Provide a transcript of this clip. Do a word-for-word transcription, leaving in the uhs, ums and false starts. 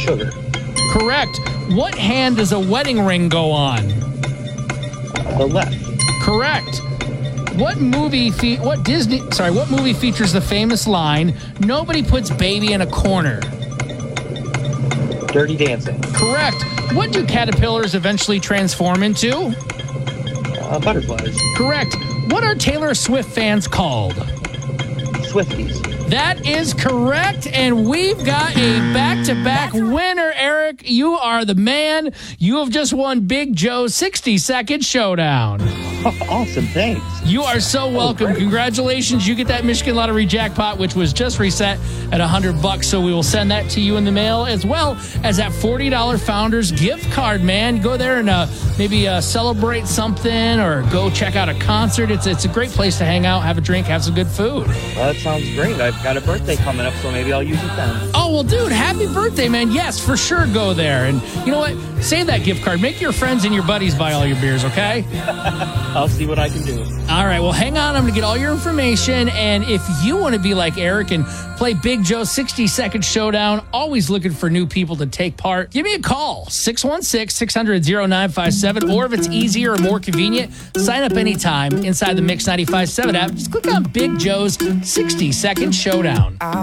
sugar. Correct. What hand does a wedding ring go on? The left. Correct. What movie fe- what Disney sorry, what movie features the famous line, "Nobody puts baby in a corner"? Dirty Dancing. Correct. What do caterpillars eventually transform into? Uh, butterflies. Correct. What are Taylor Swift fans called? Swifties. That is correct, and we've got a back-to-back winner, Eric. You are the man. You have just won Big Joe's sixty-second Showdown. Awesome, thanks. You are so welcome. Congratulations. You get that Michigan Lottery jackpot, which was just reset at one hundred bucks, so we will send that to you in the mail, as well as that forty dollars Founders gift card, man. Go there and uh, maybe uh, celebrate something or go check out a concert. It's, it's a great place to hang out, have a drink, have some good food. Well, that sounds great. I've got a birthday coming up, so maybe I'll use it then. Oh, well, dude, happy birthday, man. Yes, for sure, go there. And you know what? Save that gift card. Make your friends and your buddies buy all your beers, okay? I'll see what I can do. All right, well, hang on. I'm going to get all your information. And if you want to be like Eric and play Big Joe's sixty-second Showdown, always looking for new people to take part, give me a call, six one six, six hundred, oh nine five seven. Or if it's easier or more convenient, sign up anytime inside the Mix ninety-five point seven app. Just click on Big Joe's sixty-second Showdown.